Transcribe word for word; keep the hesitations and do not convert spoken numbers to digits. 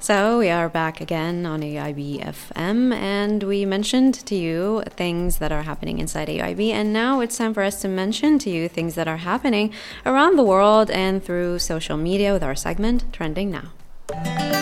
So we are back again on A I B F M, and we mentioned to you things that are happening inside A I B, and now it's time for us to mention to you things that are happening around the world and through social media with our segment Trending Now.